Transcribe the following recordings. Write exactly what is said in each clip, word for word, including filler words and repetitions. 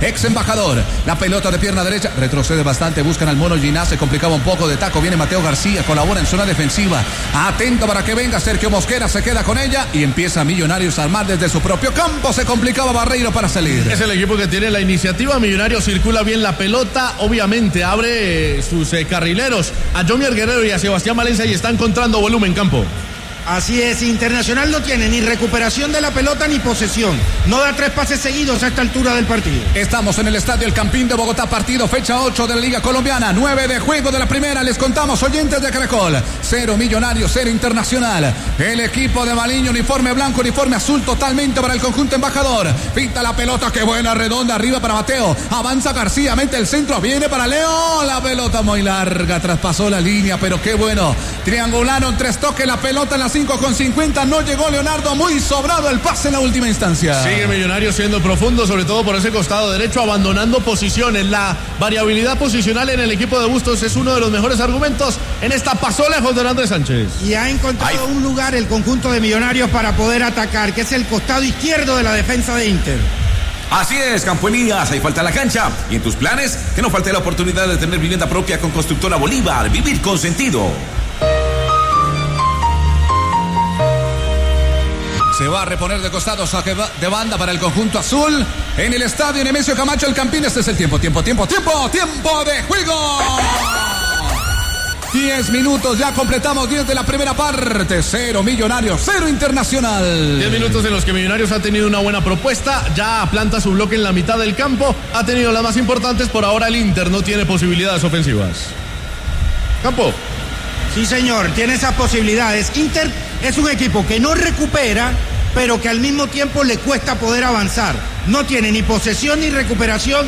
ex embajador. La pelota de pierna derecha, retrocede bastante, buscan al mono Ginás, se complicaba un poco de taco, viene Mateo García, colabora en zona defensiva, atento para que venga Sergio Mosquera, se queda con ella y empieza Millonarios a armar desde su propio campo, se complicaba Barreiro para salir. Es el equipo que tiene la iniciativa, Millonarios circula bien la pelota, obviamente abre eh, sus eh, carrileros a Jomier Guerrero y a Sebastián Valencia y está encontrando volumen en campo. Así es, Internacional no tiene ni recuperación de la pelota ni posesión. No da tres pases seguidos a esta altura del partido. Estamos en el Estadio El Campín de Bogotá, partido fecha ocho de la Liga Colombiana, nueve de juego de la primera. Les contamos, oyentes de Caracol, cero Millonarios, cero Internacional. El equipo de Maliño, uniforme blanco, uniforme azul totalmente para el conjunto embajador. Pinta la pelota, qué buena, redonda, arriba para Mateo. Avanza García, mete el centro, viene para Leo. La pelota muy larga, traspasó la línea, pero qué bueno. Triangularon tres toques, la pelota en la cinco con cincuenta, no llegó Leonardo, muy sobrado el pase en la última instancia. Sigue Millonarios siendo profundo, sobre todo por ese costado derecho, abandonando posiciones. La variabilidad posicional en el equipo de Bustos es uno de los mejores argumentos. En esta pasó lejos de Andrés Sánchez. Y ha encontrado Ay. un lugar el conjunto de Millonarios para poder atacar, que es el costado izquierdo de la defensa de Inter. Así es, Campo Elías, ahí falta la cancha. Y en tus planes, que no falte la oportunidad de tener vivienda propia con Constructora Bolívar. Vivir con sentido. Se va a reponer de costado, saque de banda para el conjunto azul. En el estadio Nemesio Camacho, el Campín. Este es el tiempo, tiempo, tiempo, tiempo, tiempo de juego. diez minutos, ya completamos diez de la primera parte. Cero Millonarios, cero Internacional. diez minutos en los que Millonarios ha tenido una buena propuesta. Ya planta su bloque en la mitad del campo. Ha tenido las más importantes. Por ahora el Inter no tiene posibilidades ofensivas. Campo. Sí, señor, tiene esas posibilidades. Inter es un equipo que no recupera, pero que al mismo tiempo le cuesta poder avanzar. No tiene ni posesión ni recuperación,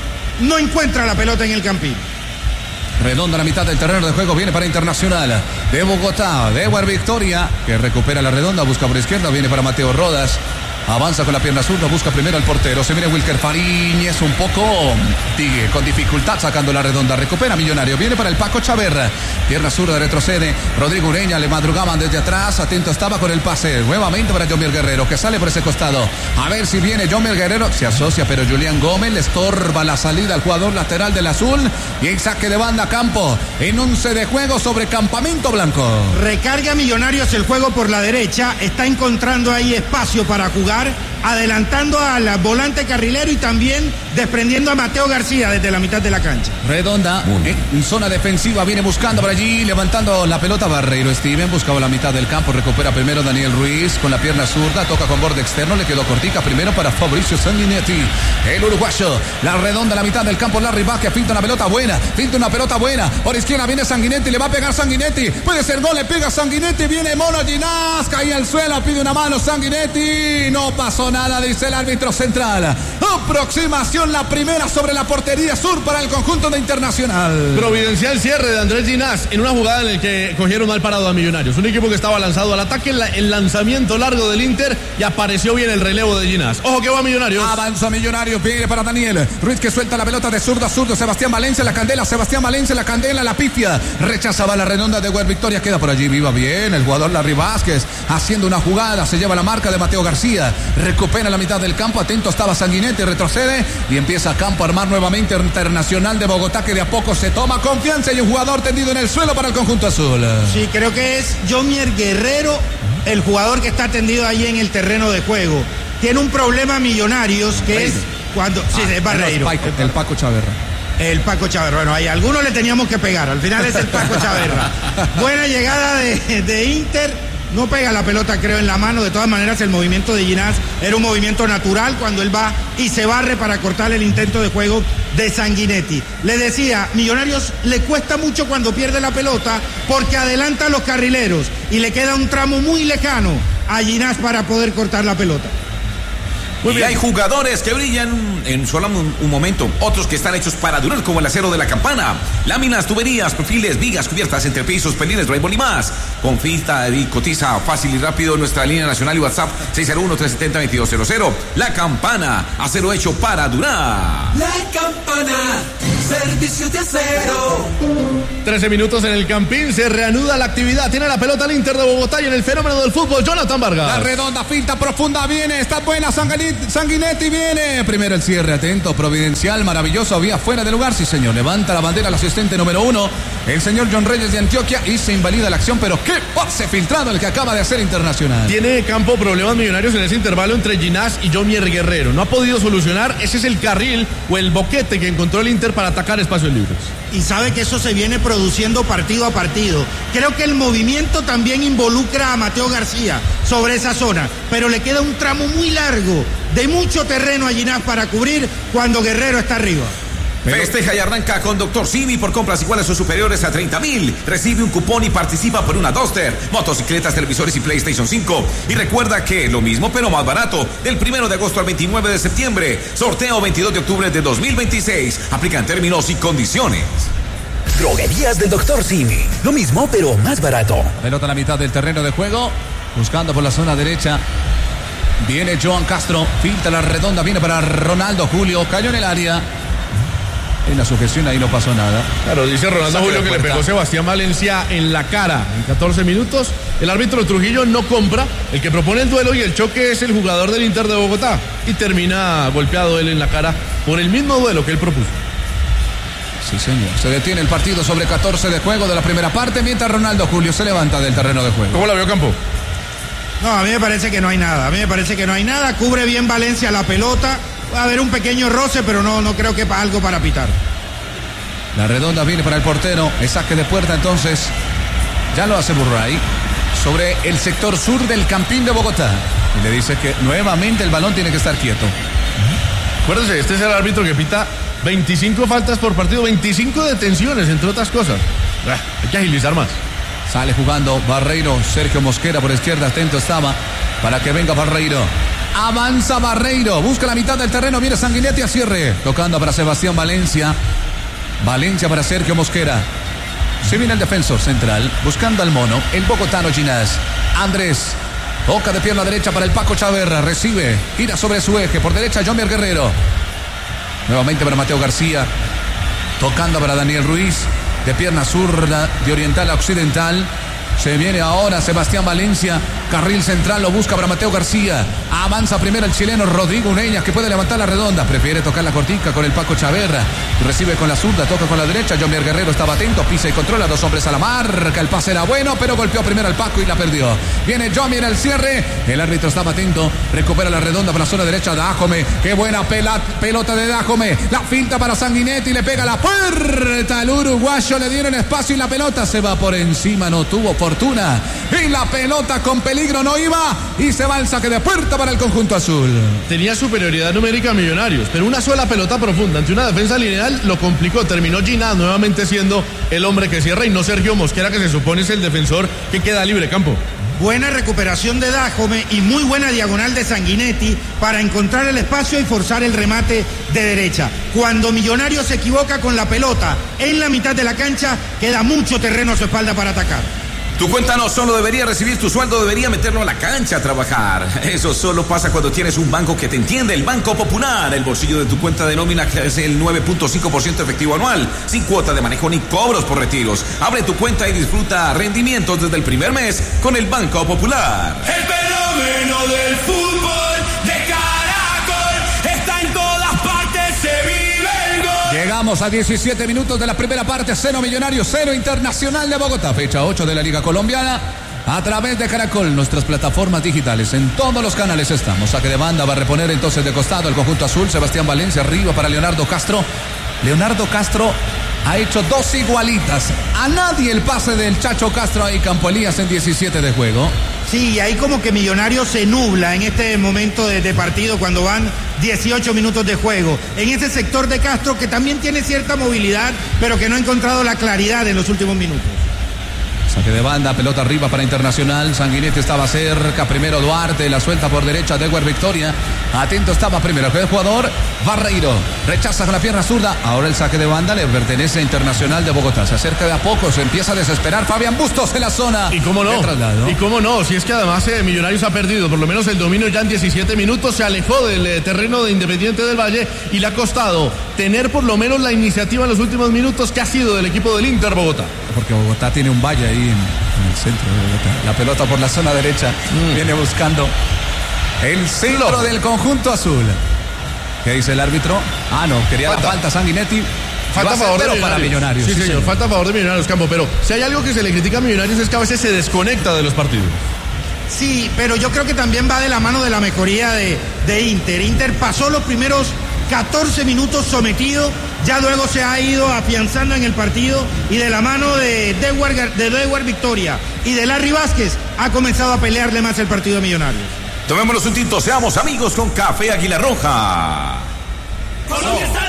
no encuentra la pelota en el Campín. Redonda la mitad del terreno de juego, viene para Internacional de Bogotá, de Eguer Victoria, que recupera la redonda, busca por izquierda, viene para Mateo Rodas. Avanza con la pierna zurda, busca primero al portero. Se viene Wilker Fariñez un poco sigue con dificultad sacando la redonda. Recupera Millonario, viene para el Paco Chaverra. Pierna zurda, retrocede. Rodrigo Ureña, le madrugaban desde atrás. Atento estaba con el pase. Nuevamente para Jomier Guerrero, que sale por ese costado. A ver si viene Jomier Guerrero. Se asocia, pero Julián Gómez le estorba la salida al jugador lateral del azul. Y en saque de banda Campo. En once de juego sobre Campamento Blanco. Recarga Millonarios el juego por la derecha. Está encontrando ahí espacio para jugar, adelantando al volante carrilero y también desprendiendo a Mateo García desde la mitad de la cancha. Redonda, en zona defensiva, viene buscando por allí, levantando la pelota Barreiro. Steven buscaba la mitad del campo, recupera primero Daniel Ruiz con la pierna zurda, toca con borde externo, le quedó cortica primero para Fabricio Sanguinetti, el uruguayo. La redonda, la mitad del campo, Larry Vázquez pinta una pelota buena, pinta una pelota buena, por izquierda viene Sanguinetti, le va a pegar Sanguinetti, puede ser gol, le pega Sanguinetti, viene Mono Ginás, cae al suelo, pide una mano Sanguinetti, no pasó nada, dice el árbitro central. Aproximación la primera sobre la portería sur para el conjunto de Internacional. Providencial cierre de Andrés Ginás en una jugada en la que cogieron mal parado a Millonarios. Un equipo que estaba lanzado al ataque, el lanzamiento largo del Inter y apareció bien el relevo de Ginás. Ojo que va Millonarios. Avanza Millonarios, viene para Daniel Ruiz que suelta la pelota de zurdo a zurdo. Sebastián Valencia, la candela, Sebastián Valencia, la candela, la pifia. Rechazaba la redonda de Eguer Victoria, queda por allí viva bien el jugador Larry Vázquez haciendo una jugada, se lleva la marca de Mateo García. Recupera la mitad del campo, atento estaba Sanguinetti, retrocede y empieza Campo a armar nuevamente Internacional de Bogotá, que de a poco se toma confianza y un jugador tendido en el suelo para el conjunto azul. Sí, creo que es Jomier Guerrero el jugador que está tendido ahí en el terreno de juego. Tiene un problema Millonarios que Barreiro. es cuando... Sí, ah, es Barreiro. El, el Paco Chaverra. El Paco Chaverra. Bueno, ahí algunos le teníamos que pegar. Al final es el Paco Chaverra. Buena llegada de, de Inter. No pega la pelota, creo, en la mano. De todas maneras, el movimiento de Ginás era un movimiento natural cuando él va y se barre para cortar el intento de juego de Sanguinetti. Le decía, Millonarios le cuesta mucho cuando pierde la pelota porque adelanta a los carrileros y le queda un tramo muy lejano a Ginás para poder cortar la pelota. Muy y bien. Hay jugadores que brillan en solo un, un momento, otros que están hechos para durar, como el acero de la campana, láminas, tuberías, perfiles, vigas, cubiertas, entrepisos, pelines, rainbow y más. Confita y cotiza fácil y rápido en nuestra línea nacional y WhatsApp seis cero uno, tres siete cero, dos cero cero. La Campana, acero hecho para durar. La Campana. Servicio de Acero. trece minutos en el Campín, se reanuda la actividad. Tiene la pelota el Inter de Bogotá y en el fenómeno del fútbol, Jonathan Vargas. La redonda, finta profunda, viene, está buena, Sanguinetti, Sanguinetti viene. Primero el cierre, atento, providencial, maravilloso, había fuera de lugar, sí señor. Levanta la bandera el asistente número uno, el señor John Reyes de Antioquia, y se invalida la acción, pero qué pase filtrado el que acaba de hacer Internacional. Tiene Campo problemas Millonarios en ese intervalo entre Ginás y Jomier Guerrero. No ha podido solucionar, ese es el carril o el boquete que encontró el Inter para atacar espacios libres. Y sabe que eso se viene produciendo partido a partido. Creo que el movimiento también involucra a Mateo García sobre esa zona, pero le queda un tramo muy largo, de mucho terreno a Ginás para cubrir cuando Guerrero está arriba. Pero... Festeja y arranca con Doctor Simi por compras iguales o superiores a treinta mil. Recibe un cupón y participa por una Duster, motocicletas, televisores y PlayStation cinco. Y recuerda que lo mismo pero más barato, del primero de agosto al veintinueve de septiembre. Sorteo veintidós de octubre de dos mil veintiséis. Aplican términos y condiciones. Droguerías del Doctor Simi. Lo mismo pero más barato. Pelota a la mitad del terreno de juego, buscando por la zona derecha. Viene Joan Castro, filtra la redonda, viene para Ronaldo Julio, cayó en el área. En la sujeción ahí no pasó nada. Claro, dice Ronaldo Julio que le pegó Sebastián Valencia en la cara en catorce minutos. El árbitro Trujillo no compra. El que propone el duelo y el choque es el jugador del Inter de Bogotá. Y termina golpeado él en la cara por el mismo duelo que él propuso. Sí, señor. Se detiene el partido sobre catorce de juego de la primera parte, mientras Ronaldo Julio se levanta del terreno de juego. ¿Cómo la vio, Campo? No, a mí me parece que no hay nada. A mí me parece que no hay nada. Cubre bien Valencia la pelota. Va a haber un pequeño roce, pero no, no creo que para algo para pitar. La redonda viene para el portero. El saque de puerta entonces. Ya lo hace Burray. Sobre el sector sur del Campín de Bogotá. Y le dice que nuevamente el balón tiene que estar quieto. Acuérdense, este es el árbitro que pita veinticinco faltas por partido, veinticinco detenciones, entre otras cosas. Ah, hay que agilizar más. Sale jugando Barreiro, Sergio Mosquera por izquierda, atento estaba para que venga Barreiro. Avanza Barreiro, busca la mitad del terreno, viene Sanguinetti a cierre, tocando para Sebastián Valencia. Valencia para Sergio Mosquera. Se viene el defensor central, buscando al mono, el bogotano Ginás. Andrés, toca de pierna derecha para el Paco Chaverra, recibe, gira sobre su eje, por derecha Jomier Guerrero. Nuevamente para Mateo García, tocando para Daniel Ruiz, de pierna zurda, de oriental a occidental. Se viene ahora Sebastián Valencia, carril central, lo busca para Mateo García. Avanza primero el chileno Rodrigo Ureñas, que puede levantar la redonda. Prefiere tocar la cortica con el Paco Chaverra. Recibe con la zurda, toca con la derecha. Jomier Guerrero estaba atento, pisa y controla. Dos hombres a la marca. El pase era bueno, pero golpeó primero al Paco y la perdió. Viene Jomier al cierre. El árbitro estaba atento. Recupera la redonda para la zona derecha. Dajome. Qué buena pela, pelota de Dajome. La finta para Sanguinetti. Le pega la puerta al uruguayo. Le dieron espacio y la pelota se va por encima. No tuvo fortuna. Y la pelota con peligro no iba. Y se va el saque de puerta para el conjunto azul. Tenía superioridad numérica Millonarios, pero una sola pelota profunda ante una defensa lineal lo complicó. Terminó Ginás nuevamente siendo el hombre que cierra y no Sergio Mosquera, que se supone es el defensor que queda libre. Campo. Buena recuperación de Dajome y muy buena diagonal de Sanguinetti para encontrar el espacio y forzar el remate de derecha. Cuando Millonarios se equivoca con la pelota en la mitad de la cancha, queda mucho terreno a su espalda para atacar. Tu cuenta no solo debería recibir tu sueldo, debería meterlo a la cancha a trabajar. Eso solo pasa cuando tienes un banco que te entiende, el Banco Popular. El bolsillo de tu cuenta de nómina crece el nueve punto cinco por ciento efectivo anual, sin cuota de manejo ni cobros por retiros. Abre tu cuenta y disfruta rendimientos desde el primer mes con el Banco Popular. El fenómeno del fútbol de Caracol está en todas partes, se vive el gol. Llegamos a diecisiete minutos de la primera parte. Cero Millonarios, cero Internacional de Bogotá. Fecha ocho de la Liga Colombiana. A través de Caracol, nuestras plataformas digitales. En todos los canales estamos. Saque de banda va a reponer entonces de costado el conjunto azul. Sebastián Valencia arriba para Leonardo Castro. Leonardo Castro ha hecho dos igualitas. A nadie el pase del Chacho Castro ahí, Campo Elías, en diecisiete de juego. Sí, y ahí como que Millonarios se nubla en este momento de, de partido cuando van dieciocho minutos de juego. En ese sector de Castro que también tiene cierta movilidad, pero que no ha encontrado la claridad en los últimos minutos. Saque de banda, pelota arriba para Internacional. Sanguinetti estaba cerca. Primero Duarte, la suelta por derecha. Dewar Victoria. Atento estaba primero el jugador. Barreiro rechaza con la pierna zurda. Ahora el saque de banda le pertenece a Internacional de Bogotá. Se acerca de a poco, se empieza a desesperar. Fabián Bustos en la zona. Y cómo no. Y cómo no. Si es que además eh, Millonarios ha perdido por lo menos el dominio ya en diecisiete minutos. Se alejó del eh, terreno de Independiente del Valle y le ha costado tener por lo menos la iniciativa en los últimos minutos que ha sido del equipo del Inter Bogotá. Porque Bogotá tiene un valle ahí en, en el centro de Bogotá. La pelota por la zona derecha mm. viene buscando el centro Loco. del conjunto azul. ¿Qué dice el árbitro? Ah, no, quería falta. la falta Sanguinetti. Falta a favor de Millonarios. Para Millonarios. Sí, sí señor, señor, falta a favor de Millonarios, Campo. Pero si hay algo que se le critica a Millonarios es que a veces se desconecta de los partidos. Sí, pero yo creo que también va de la mano de la mejoría de, de Inter. Inter pasó los primeros catorce minutos sometido, ya luego se ha ido afianzando en el partido y de la mano de Dewar, de Dewar Victoria y de Larry Vázquez ha comenzado a pelearle más el partido a Millonarios. Tomémonos un tinto, seamos amigos con Café Águila Roja.